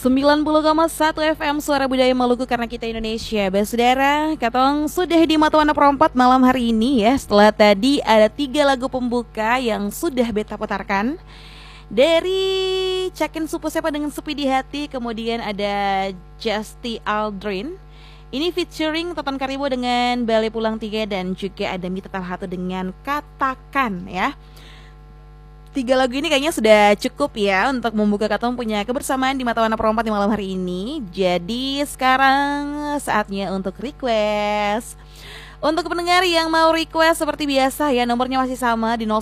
90,1 FM Suara Budaya Maluku karena kita Indonesia. Saudara, katong sudah di Matawana Perompat malam hari ini ya. Setelah tadi ada 3 lagu pembuka yang sudah beta putarkan. Dari Cakin Supu Sepa dengan Sepi di Hati, kemudian ada Justy Aldrin. Ini featuring Toton Karibo dengan Bale Pulang 3, dan juga ada Mita Talhato dengan Katakan ya. 3 lagu ini kayaknya sudah cukup ya untuk membuka katong punya kebersamaan di Matawana Perompat di malam hari ini. Jadi sekarang saatnya untuk request. Untuk pendengar yang mau request seperti biasa ya, nomornya masih sama di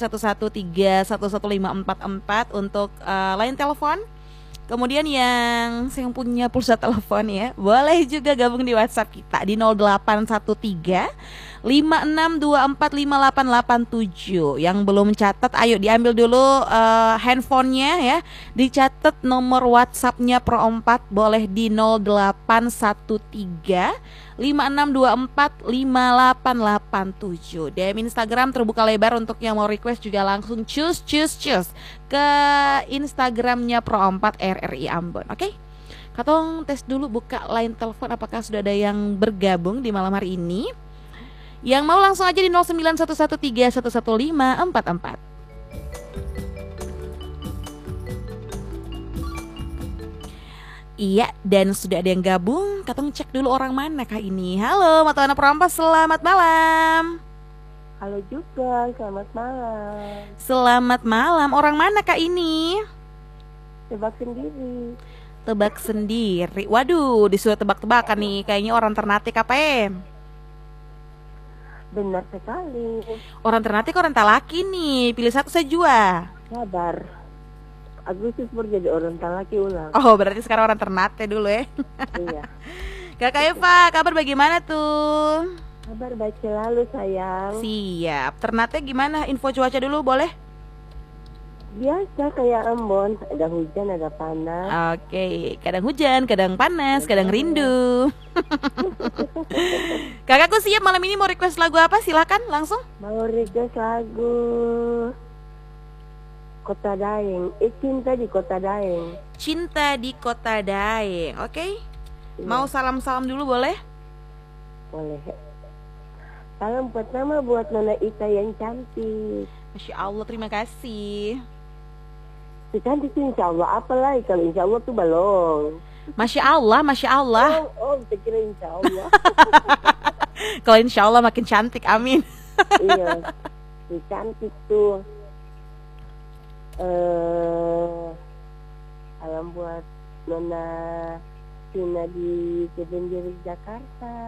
0911311544 untuk line telepon. Kemudian yang punya pulsa telepon ya, boleh juga gabung di WhatsApp kita di 0813 56245887. Yang belum catat, ayo diambil dulu handphonenya ya. Dicatat nomor WhatsAppnya Pro 4, boleh di 0813 56245887. DM Instagram terbuka lebar untuk yang mau request juga langsung cus ke Instagramnya Pro 4 RRI Ambon. Oke? Katong tes dulu buka line telepon apakah sudah ada yang bergabung di malam hari ini. Yang mau langsung aja di 0911311544. Iya, dan sudah ada yang gabung. Katong cek dulu orang mana kah ini. Halo, Matawana Perompas, selamat malam. Halo juga, selamat malam. Selamat malam, orang mana kah ini? Tebak sendiri. Tebak sendiri. Waduh, disuruh tebak-tebakan nih. Kayaknya orang Ternate KPM. Benar sekali. Orang Ternate ke orang Talaki nih. Pilih satu saja. Sabar. Agustus baru jadi orang Talaki ulang. Oh, berarti sekarang orang Ternate dulu ya. Iya. Kakak Eva, kabar bagaimana tuh? Kabar baik selalu sayang. Siap. Ternate gimana? Info cuaca dulu boleh? Biasa kayak Ambon, ada hujan, ada panas. Oke, kadang hujan, kadang panas, kadang rindu. Kakakku siap malam ini mau request lagu apa? Silakan langsung. Mau request lagu Kota Daeng. Cinta di Kota Daeng. Cinta di Kota Daeng. Oke. Iya. Mau salam-salam dulu boleh? Boleh. Salam pertama buat Nona Ita yang cantik. Masya Allah, terima kasih. Si cantik tuh insya Allah, apalagi kalau insya Allah tuh balong. Masya Allah, Masya Allah. Oh, saya kira insya Allah. Kalau insya Allah makin cantik, amin. Iya, si cantik tuh. Salam buat Nona Tina di Kebenjeri Jakarta.